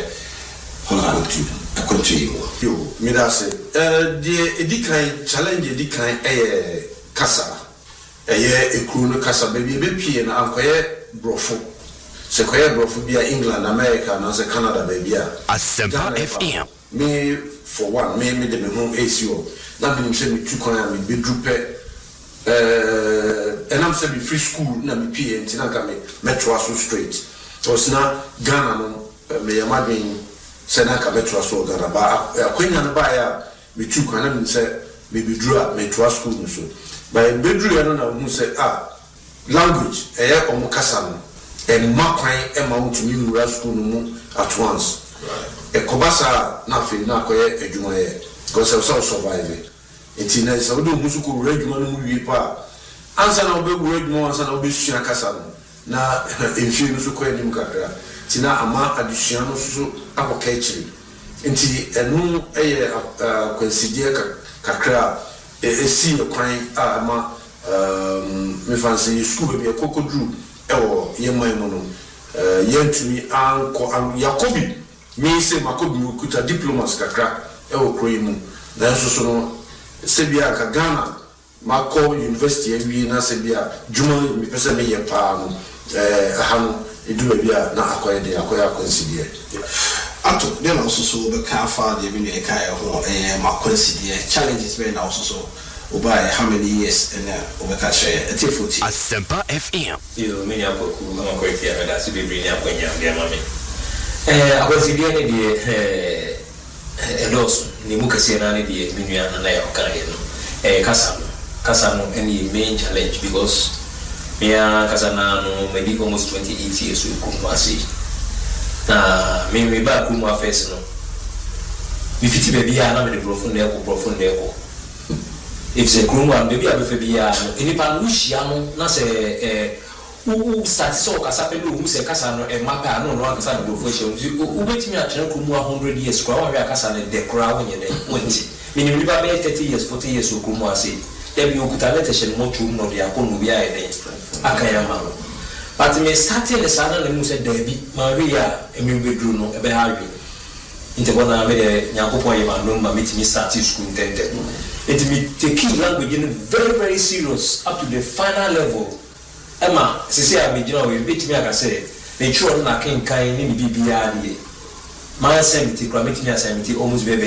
akwantu yi mu yo meda sɛ deɛ ɛdi kan challenge ɛdi kan ɛyɛ kasa ɛyɛ ekuro no kasa baabi ɛbɛpie no ankɔyɛ borɔfo sɛ kɔyɛ borɔfo bi a England America anaasɛ Canada baabi a Asempa FM. Me for one, me the me home ACO. Now me say me 2 corner me bedroom and I'm say me free school na me PA and na me metro so straight. So na Ghana no me imagine say na ka metro so Ghana ba akwenya na ba ya me 2 corner me say me bedroom metro school no so. By bedroom no na mu say language omo kasa no e makwan e ma wutumi nura school no mu at once. Right. Ekobasa na fe na koye adwuma ye because I was survive it na so do musuko adwuma no mu wie pa ansa na obebu adwuma ansa na obesua kasa no na enfi no so koye nim kakra tina ama adusua no so akoka ekiri nti enu eye consider kakra esi ekwan ama me fancy school be kokodru ewo yeman mo no yentumi anko yakobi me say makobi kuta diplomas kakra ewo kroimu na so no sebia ka Ghana mako university awie na sebia juma mi pese me ye pa no ha no eduma bia na akoye de akoya consider ato de na so be ka fa de bi ne ka e ho makonsider challenges be na so obai how many years and obeka share etifoti Asempa FM. You me ya poku ma ko etia me da si be bring ya kwanya de ma me akwasidia ne de edos ni mukase na ne de menua na ya okare no kasa no any main challenge because me kasa na no maybe almost 28 years we kumasi na me ba kuma first no mi fiti be bia na me de profund eko if the groom one maybe I be bia no enipa no hia no na se u start so kasa pe do mu se kasa no e mapa no kasa no go fo hia u betimi atena ko mu 100 years kwa wa kasa no de kra wonye de wonti minimum ba be 30 years 40 years ko mu ase dem you kuta let shen mo chu no dia ko no bia e de akaya ma no but me starting the sana na mu se dabi ma wi ya emi bedru no e be ha wi inte bona me de nyankopon ye ma no ma metimi start school intended it me taking language in very very serious up to the final level. Emma, say I mean, you know, we beat me like I say, they sure na ken kai ni bibia die. My sanity, chromatic sanity almost be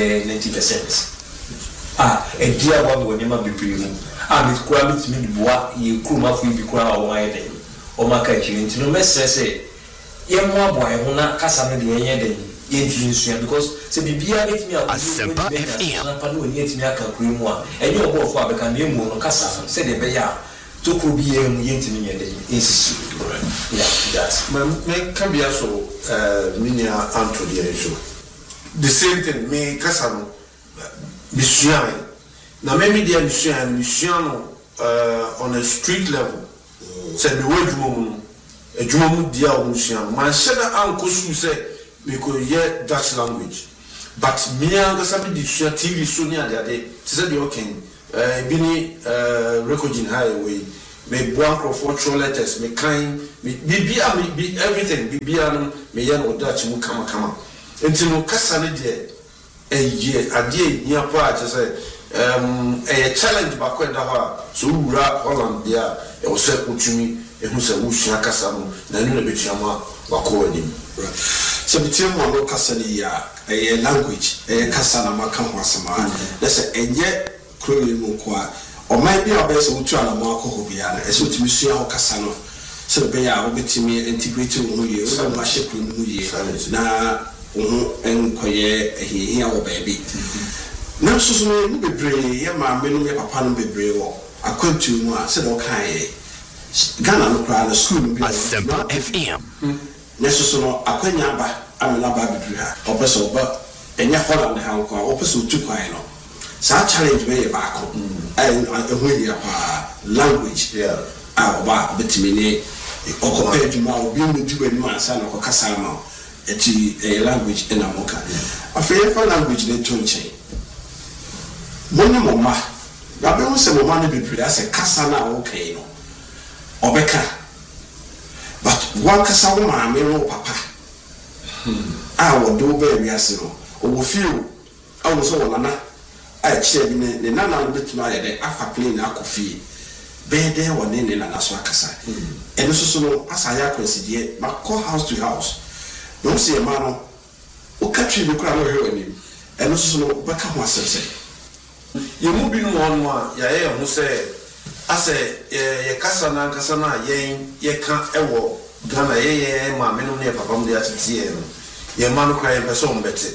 90%. A dear one will never be proven. And it crammed me bois, you kuma fu bi kwa wide. O makachi into no mess say, ye mo boy, una kasa no de yen because say bibia let me Asempa FM. Panu ni etimi aka kuru mu a enye obo fo abeka na emu no kasa say de be ya to ko bi emu yentimi nye de insisi yeah that me can be also minia anto de so the same thing me kasa no bisuan na me media bisuan no on a street level say me wadu mu dia o bisuan man sheda anko su say because yeah Dutch language but me and somebody share TV so near the day said you okay bini recording highway me blank for 4 letters me kind me be everything be me yan or Dutch mu kama until no kasa ne de year ade nia pa say a challenge back when da so wura Holland there e wo say utumi ehu say wo sua kasa no na no be tuama wako anim so bitim mo kasa ni ya language kasa na maka ho asama na say enye kroyi mu kwa o mai bi obese wo tuana mo akọ bia na ese utumi sua ho kasa no so be ya wo bitimi integrate wo ye wo ma sheku mu ye na wo enkoye ehihia wo baby na so no bebre ye ma menu ye papa no bebre wo akwantu mu a se do kan ye Ghana no kra na school bi Asempa FM na so no akwanya ba amena ba bebre ha obeso ba enye Holland ha nko a obeso tukwan no sa challenge be ba ko ehu ya pa language ba betimi ne okope djuma obi mu djuma ni ma sa na ko kasa ma eti language ena moka afeye fa language ne to nchen moni mama ba be se mama ne bebre ase kasa na o kai no obeka but one kasa wo ma me no papa wo do be wi ase no o wo feel awu so wona na chire bi ne nana no betuma ye de afa plane akofi be de woni ne nana so akasa eno so no asa ya consider ma call house to house no se ma no o katri bi kura no hwe woni eno so no beka ho asese ye mu bi no no a ya ye ho se ase ye kasa na ye ka ewo Ghana ye ma me no ne papa mo de atete no ye ma no kra ye person bete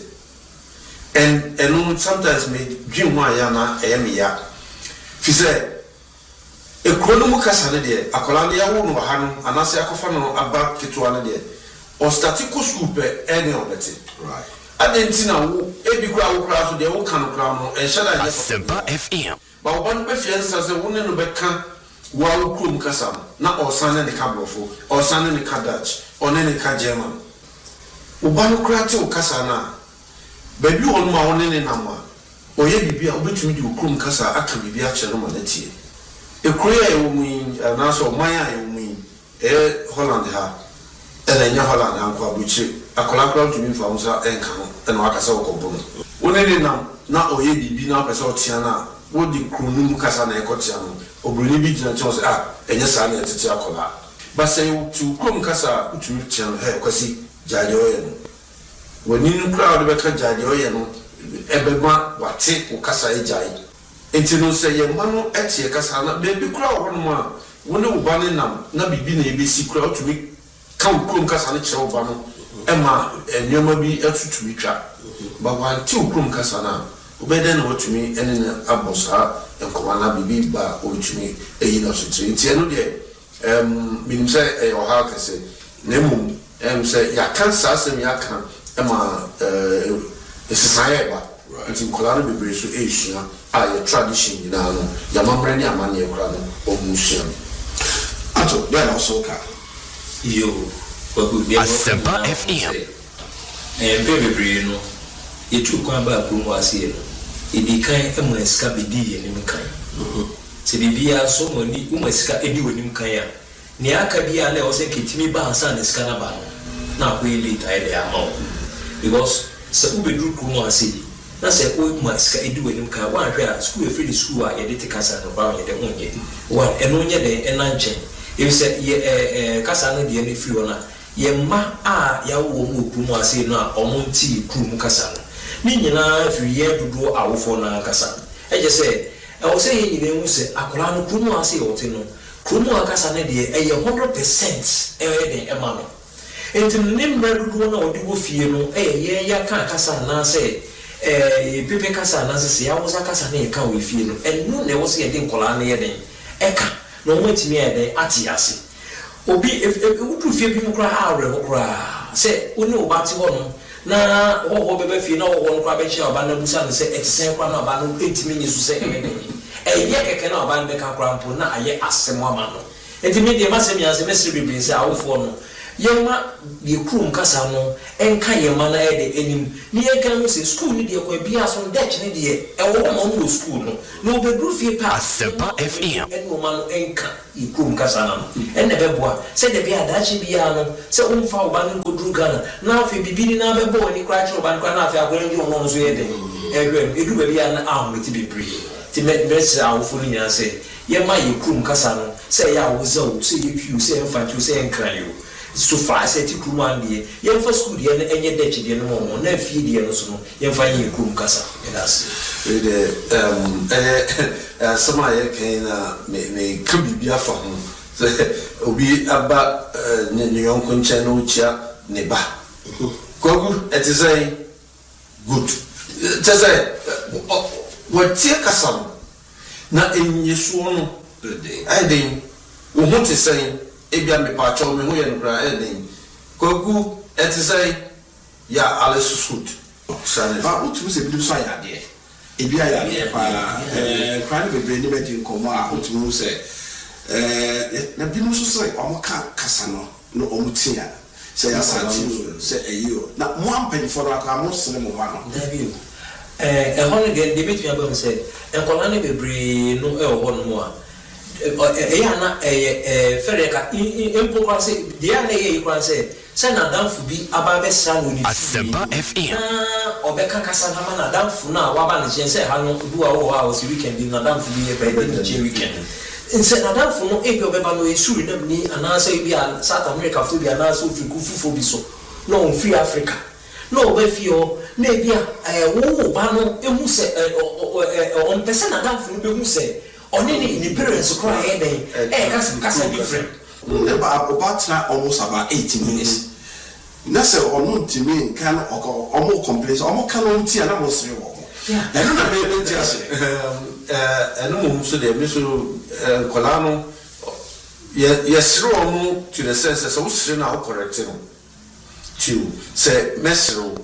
and sometimes me dream one ya na me ya fi say e krono mu kasa ne de akola ne ya wo no ha no anase akofa no aba keto ne de o statico school pe any obete right adentina wo e bi kra wo kra so de wo kan kra no e shada ye Asempa FM ba wo ban be fie nsa se wo ne no be kan wo wo krom kasa na o san ne ka brofo o san ne ka Dutch o ne ka German wo ban kra te o kasa na baby on ma won ne na ma o ye bibia obetumi di okrom kasa aka bibia kyere ma na tie e kroya e wo mu na so man ya e wo mu Holland ha ela nya Holland anko abuchi akola kra tumi fa wo sa enka no e na akasa wo kompo no won ne na o ye bibi na pesa o tia na wo di kronu mu kasa na e ko tia no obroni bi gina chon se enye sa na tete akola ba say tu krom kasa utumi tia no kwasi jaje o ye no woni no crowd be ka jaje o ye no ebegwa wate o kasa ejai enti no se ye ma no etie kasa na be bi crowd ho no a woni wo ba ne nam na bibi na ebesi crowd tumi ka wo krom kasa ne kire wo ba no ema enyoma bi atutumi twa ba wante o krom kasa na obede na wotumi ene na abosa enkoma na bibi ba otumi eyi na so tiri enti eno de minim se o ha kase na mum se ya kansa asem ya kan ema esisaye ba nti kolano bebre so esua a tradition ni na no ya mamre ni amane e kra no omusia ato there also ka yo Asempa FM bebre no etu kwa ba kumu asie no edi kan emu eska bedi ye nim kan se bibia so moni umu eska edi wonim kan ya ni aka bia na o se kitimi ba ansa na eska na ba no na ko ile tai de ama because se ubedru kumu asie na se o mu eska edi wonim kan wa hwe a school free school a ye de kasa no ba ye de honye wa eno nye de enanche e se ye kasa no de ne free ona ye ma a ya wo mu kumu asie no a omonti kumu kasa no ni nyina firi ye dudu awofo na kasa eje se o se ye nyina hu se akola no kumu ase yote no kumu akasa ne de eye 100% de ema no enti ne mra dudu na odi wo fie no ye ya kan kasa na se pepe kasa na se ya wo sa kasa ne ka wo fie no enu ne wo se ye de nkola ne ye den eka no mo timi ye den ati ase obi udu fie bi mu kra awre ho kra se oni obati ho no na wo bebe fi na wo nkwa be chia oba na busa ne se etisen kwa na oba no etimi nyesu se eye keke na oba be ka kra mpo na aye asemo ama no etimi de ma se mi ase mesiri bibin se awofo no yema de krum kasa no enka yema na e de enim ni enka no se school ni de kwa bia so dech ni de e wo ma no school no no be group fie pa Asempa FM en wo ma no enka i krum kasa na no en de beboa se de bia dachi bia no se umfa wo ba no kodru Ghana na afi bibini na bebo ni kwa chi wo ba no na afi agora ndi wo no so ye de edu be bia na ahometi bebre ti me awofo ni nya se yema ye krum kasa no se ya wo zawo se ye piu se enfa chu se enkran yo so far say ti krum ande ye fa school ye na enye dech de no mo na fie de no so no ye fa ye krum kasa that's the sama ye kan na me kabibi afa ho obi aba ne yonko nche no chia ne ba kogu it is a good it is a what tie kasa na enye so no I dey wo ho te say ebia me pa cho me ho ye no bra eden kogu it is a ya alles good sane ba utu se bi so ya de ebia ya de pa kwan be bre ni be din komo a utu se na bi no so say o ka kasa no no o mutia se ya santi se eyo na mo ampan for aka mo sene mo ba no dabi hono de betu abam se enkola ne bebre no e ho no mo a ya na fere ka impo kwa se dia na ye kwa se na danfu bi aba be sa no ni Asempa FM obeka kasa na ma na danfu na wa ba ne se ha no du a wo ha o si weekend na danfu bi e ba ni je weekend inse na danfu no e bi obeba no e suri na ni anasa bi a South America fu bi anasa ofiku fufo bi so no free Africa no be fio na e bi a wo ba no e hu se on pese na danfu no be hu se only the parents cry kasa different. About almost about 18 minutes. That's a on to me can or complaints or can on tea and I was yeah. I don't know just and no so the miso colano yes to the sense so now correcting to say mesro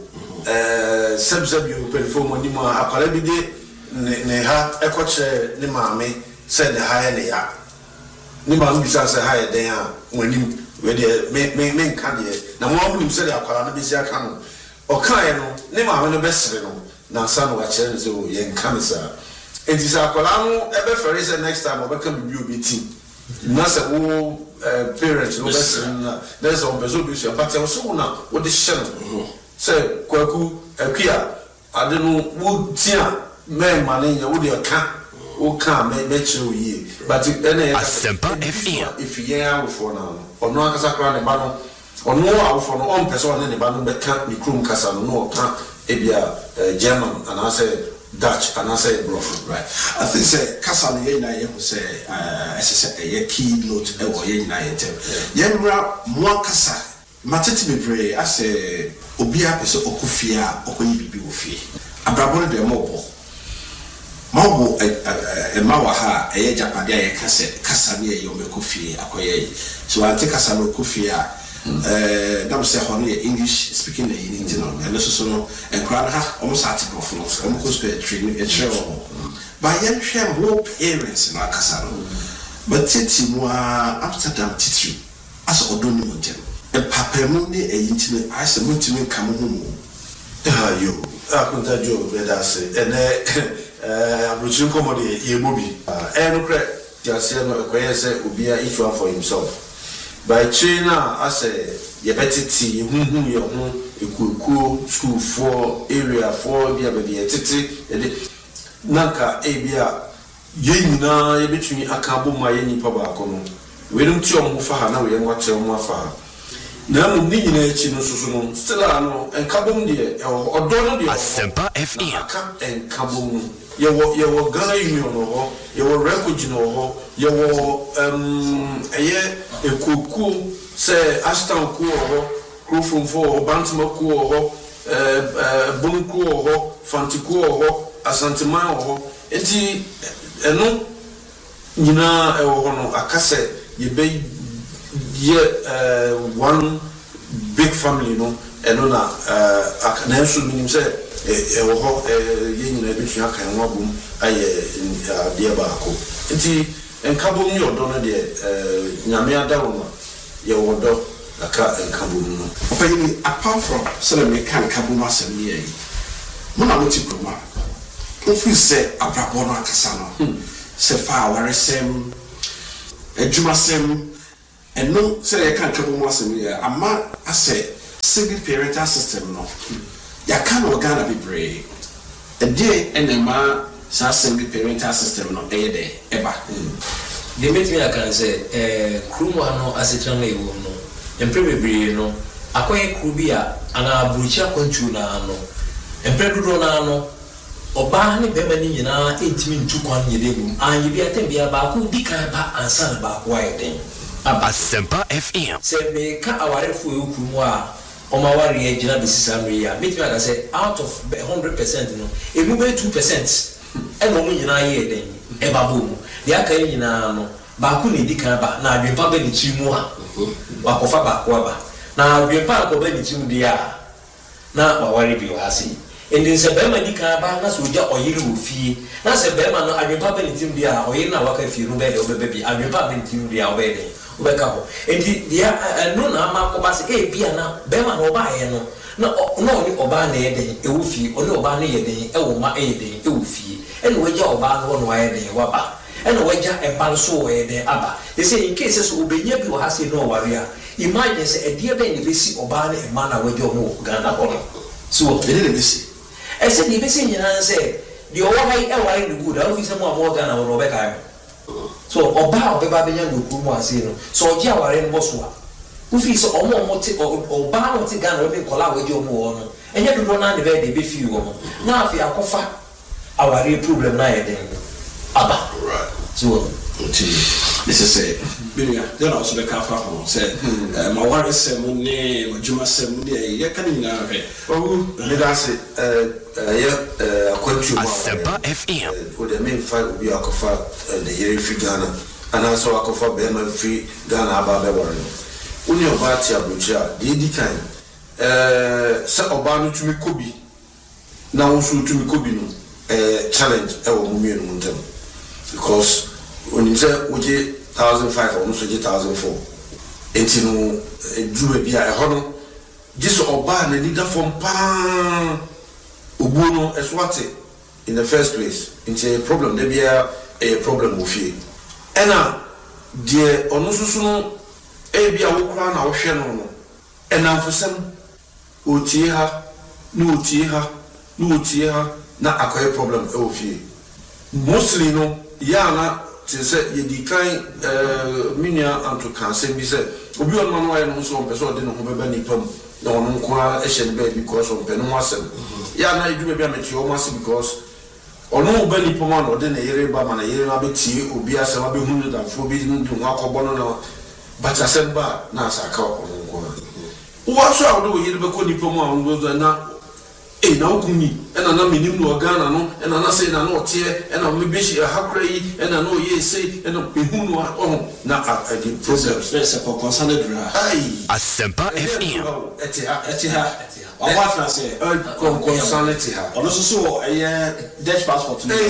subsabio perform on ma akwalabide ne ha ekoche ne maame se ne ha ne ya ne maame bisa se ha ye den a wanim we de me nka de na mo amunim se de akwara no bisi aka no o kan no ne maame no besere no na sa no wa chere se o ye nka me sa enti sa akwara no e be fere se next time obeka bibi obi ti na se wo parents no besere na there's on bezo bi so but so na wo de hye no se kwaku akua ade no wo tia men mane wo de ka o ka me chiro yi but ene Asempa FM if ye are for now ono akasa kra ne ba no ono awofo no on person ne ba no be ka ni krum kasa no ka ebia German and I say Dutch and I say Brussels right I think say kasa ne ye na ye say ye key note e wo ye na ye tem ye mra mo kasa matete bebre ase obi a pese okufia okoyi bibi wo fie abrabore de mo bo mawo mawa ha eye japade aye kasa ne ye omekofie akoye so ante kasa no kofie na se hono ye English speaking na yin intino and so no enkra ha almost article no so ko spe training e treo ba ye hwe mo parents na kasa no but titi mo Amsterdam titi as odoni mo njem e papa mu ne eyintine ase mo timi ka mo ho yo akunta jo beda se ene abrochun komode ye mobi no kre just no ekoye se obi a each one for himself by China as ye betiti ye hunhu ye ho ekuku school for area for bia be ye titi nanka ebia ye nyina ye betumi akabo ma ye nipa ba ko no we dum ti omo fa ha na we nwa che omo afa na mu ni nyina echi no so no still ano enkabom de odo no de Asempa FM enkabom yewo Ghana Union no ho yewo record no ho yewo eye ekoku se Ashton ku ho Krofomfo ho Bantama ku ho Bonku ho Fantiku ho Asanteman ho enti eno nyina ewo ho no akase ye be one big family no eno na akana so minim se ewo ho ye nyina bitua kan wabum aye de ba ko enti enkabom ni odo no de nyame adawo no ye wodo aka nkabom no ɔpɛyini apart from sɛ me kan nkabom asɛm ne yi mo na mote kuroma ofiri sɛ abrabɔ no akasa no sɛ fa awaresɛm adwumasɛm ɛno sɛ yɛka nkabom asɛm ne yɛ ama asɛ single parental system no yɛaka no Ghana bebree ɛdeɛ ɛna ma saa single parental system no ɛyɛ dɛ ɛba the meeting I can say kurumu ano asetran na ewo no mpre bebree no akoye kurubia ana aburuchi akwantu na ano mpre dodo na ano oba ne bema ni nyina entimi ntukwan nyedegum anye bi atembia ba ko dikan ba ansa na ba ko ayeden Asempa FM. se me ka awarefu e kurumu a omaware e gina be sisamre ya meeting I can say out of 100% no emu be 2% e no mu nyina ayeden e ba bomu de aka nyina no ba ko ne dikan ba na adwempa be ni chimu a wakofa ba ko ba na adwempa ko be ni chimu dia na waware bi wase endi se be ma dikan ba na so ja oyire wo fie na se be ma no adwempa be ni chimu dia oyire na waka fie no be de obebe bi adwempa be ni chimu dia obede obeka ho endi dia no na ma ko ba se e bia na be ma no ba ye no na no ni oba na ye den e wo fie oni oba na ye den e wo ma e den e wo fie ene waja oba no no aye den wa ba ene waja empa so we den aba they say in case so obenya bi o ha say no worry a imagine say edie be ni besi oba na ema na waja o Ghana ho so ɛne ne bɛsi ese ni besi nyina say the owa hai e ware no good a ofisi mo amo Ghana wo be kai so oba obeba benya no kuru mo ase no so oje aware no boso a ofisi so omo te oba no te Ghana we be kola waja o mo no enye dodo na de be be fi wo na afi akofa aware problem na ye den aba right so this is a binia then also be kafa ho say ma ware sem ne adwuma sem ne ye ka ni na hwe owu me da se akwantu ma Asempa FM. o de me fa obi akofa the year fi Ghana ana so akofa be ma fi Ghana aba be wore no uni oba ti abuchi a de di kan se oba no tumi kobi na wo so tumi kobi no challenge e wo mumie no ntem because when say oje 1,500 or so je 1,400 enti no edru bia e ho no jiso oba na leader from pa obuo no eswate in the first place enti problem dey bia a problem wo fie ena de ono susu no e bia wo kra na wo hwe no no ena mfosem otie ha no otie ha no otie ha na akoye problem e wo fie mostly no ya na te say ye di kan minia anto kan se bi se obi on man why no so on person de no ho beba ni pam na on nko a ehye be because on pe no asem ya na edu be ameti o mas because ono oba ni pam na de na yere ba ma na yere na beti obi asem abe hunu da fo bi ndu akọbọ no na but asem ba na asaka on nko a wo so a wo de yere be ko ni pam a on do na na okumi ena na minim no Ghana no ena na say na no tie ena me beshi hakra yi ena no ye say ena ehu no na the problems yes for concerned dra ai Asempa FM. eti ha wa fa say concerned ha ono so Dutch passport no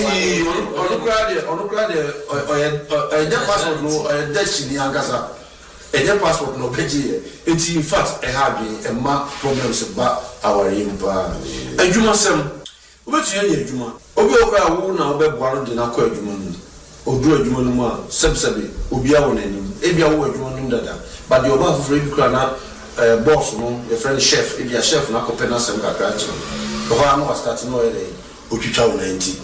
ono grade Dutch passport no Dutch ni angasa passport no peji enti in fact have a ma problems ba our impa adwuma sem obetu ye adwuma obi okra wo na obeboa no de na kwa adwuma no odu adwuma no mu a sebsebe obi awo nanim ebia wo adwuma no dada but the oba for free kra na boss no the friend chef ebia chef na ko pena sem kakra chi ho na start no ele otwitwa wo 90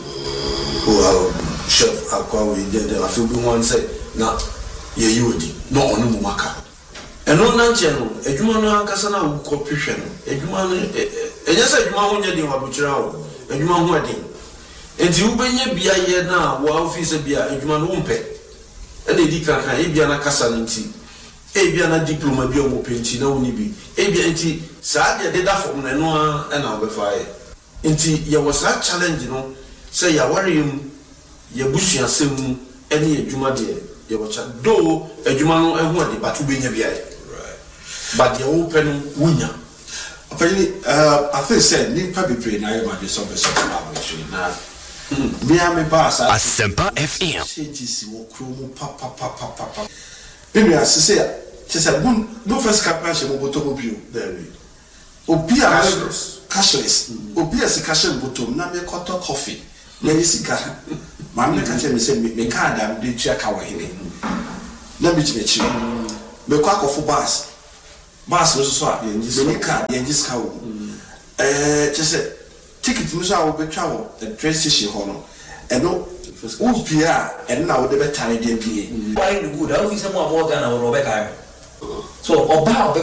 o chef akwa we de afi bi one say na ye yodi no onu mu maka eno na nche no adwuma no ankasa na wo kopihwe no adwuma no enye se adwuma ho nya din wa bukyira wo adwuma ho adin enti wo benye bia ye na wo office bia adwuma no mpe ene di kankan e bia na kasa nti e bia na diploma bia wo penti na woni bi e bia enti saa de da fo no eno a na wo befa ye enti ye wo saa challenge no se ya warem ye busua semu ene adwuma de ye wacha do adwuma no ehu ade batu benya bia right but the open wunya apparently I think said ni pa be pray na ma be so na me am pass Asempa FM. CTC wo kromo pa binia se She said, no first capacity, but to you there. Obia cashless. Obia is a cashless bottom. Now me cut coffee. Let me see car. Mamma can tell me say me card am dey check our here. Let me check you. Me kwa kofu bus. Bus no so a me card dey this car. Just say ticket no so a we travel the train station ho no. No Obia and now the better idea be. Why the good? How is someone more than our Rebecca? So Oba